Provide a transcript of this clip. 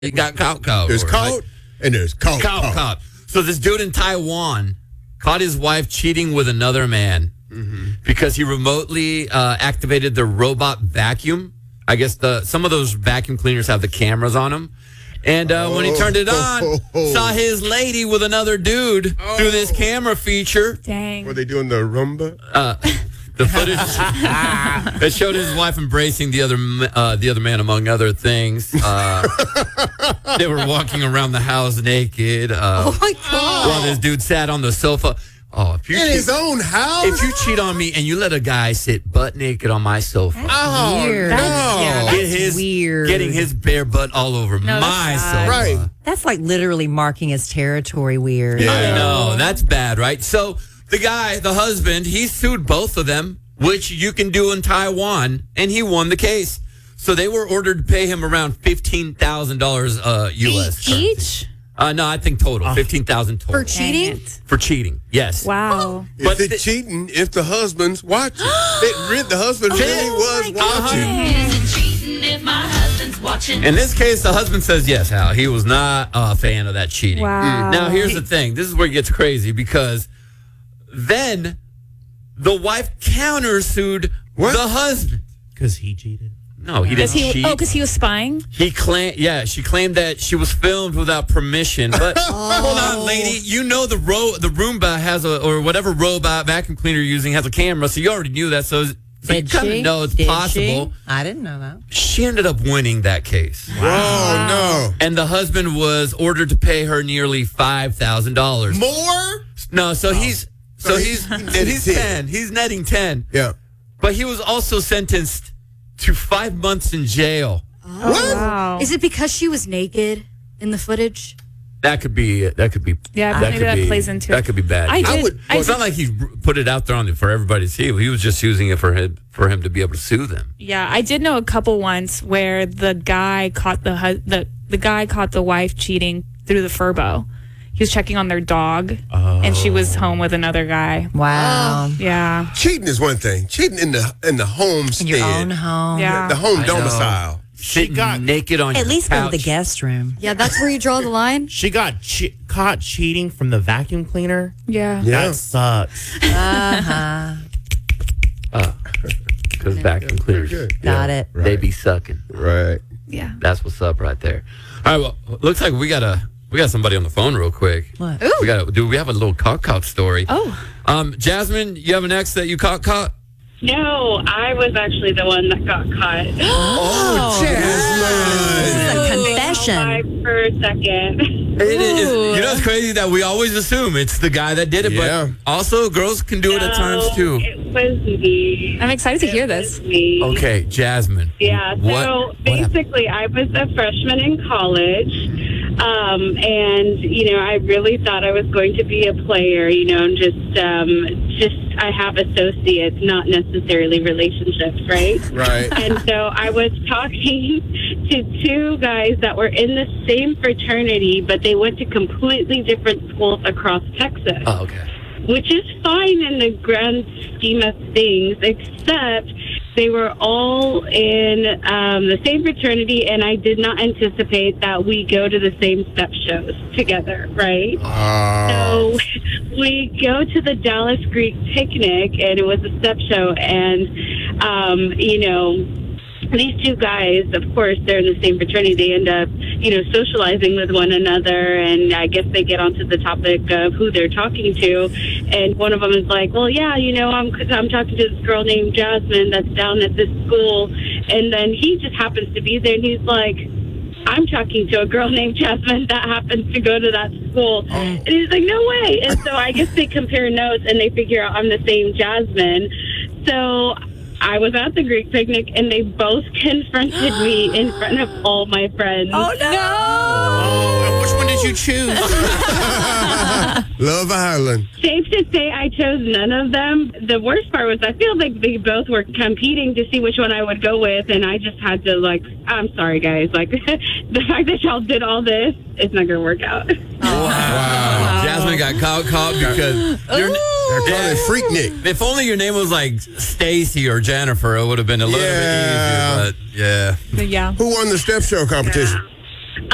It got caught. There's caught and there's caught. So this dude in Taiwan caught his wife cheating with another man because he remotely activated the robot vacuum. I guess some of those vacuum cleaners have the cameras on them. And when he turned it on, saw his lady with another dude through this camera feature. Dang. Were they doing the Roomba? The footage that showed his wife embracing the other man, among other things. They were walking around the house naked. Oh my God! While this dude sat on the sofa. Oh, if you in his own house? If you cheat on me and you let a guy sit butt naked on my sofa, Weird. That's weird. Getting his bare butt all over my sofa. Right. That's like literally marking his territory weird. Yeah. I know. That's bad, right? So the husband, he sued both of them, which you can do in Taiwan, and he won the case. So they were ordered to pay him around $15,000 U.S. Each? No, I think total. $15,000 total. For cheating? For cheating, yes. Wow. But it's cheating if the husband's watching. The husband really was watching. In this case, the husband says yes, Hal. He was not a fan of that cheating. Wow. Now, here's the thing. This is where it gets crazy because then the wife countersued the husband. Because he cheated. No, he didn't cheat. Because he was spying? She claimed that she was filmed without permission. But hold on, lady. You know the Roomba has or whatever robot vacuum cleaner you're using has a camera, so you already knew that. So you kind of know it's possible. I didn't know that. She ended up winning that case. Wow. Oh, no. And the husband was ordered to pay her nearly $5,000. More? No, he's 10. He's netting 10. Yeah. But he was also sentenced to 5 months in jail. What? Wow. Is it because she was naked in the footage? That could be. Yeah, maybe that plays into it. That could be bad. It's not like he put it out there for everybody to see. He was just using it for him to be able to sue them. Yeah, I did know a couple once where the guy caught the guy caught the wife cheating through the Furbo. He was checking on their dog, and she was home with another guy. Wow. Yeah. Cheating is one thing. Cheating in the homestead. In your own home. Yeah. The home domicile. Sitting naked on At your least go couch. to the guest room. Yeah, that's where you draw the line. She got caught cheating from the vacuum cleaner. Yeah. That sucks. Because vacuum cleaners. Got it. They be sucking. Right. Yeah. That's what's up right there. All right, well, looks like we got somebody on the phone real quick. What? We have a little caught story. Oh. Jasmine, you have an ex that you caught? No, I was actually the one that got caught. This is a confession. For a second. It's crazy that we always assume it's the guy that did it, Yeah. but also girls can do it at times too. It was me. I'm excited to hear this. Me. Okay, Jasmine. Yeah, so basically I was a freshman in college. And, I really thought I was going to be a player, and just I have associates, not necessarily relationships, right? Right. And so I was talking to two guys that were in the same fraternity, but they went to completely different schools across Texas. Oh, okay. Which is fine in the grand scheme of things, except they were all in the same fraternity, and I did not anticipate that we go to the same step shows together, right? So we go to the Dallas Greek picnic, and it was a step show, and, these two guys, of course, they're in the same fraternity. They end up, socializing with one another, and I guess they get onto the topic of who they're talking to. And one of them is like, well, yeah, I'm talking to this girl named Jasmine that's down at this school. And then he just happens to be there, and he's like, I'm talking to a girl named Jasmine that happens to go to that school. And he's like, no way. And so I guess they compare notes, and they figure out I'm the same Jasmine. So I was at the Greek picnic, and they both confronted me in front of all my friends. Oh, no. Which one did you choose? Love Island. Safe to say I chose none of them. The worst part was I feel like they both were competing to see which one I would go with, and I just had to, I'm sorry, guys. The fact that y'all did all this, it's not going to work out. Wow. Jasmine got caught because They're Freaknik. if only your name was like Stacy or Jennifer, it would have been a little bit easier. But yeah. But yeah. Who won the step show competition?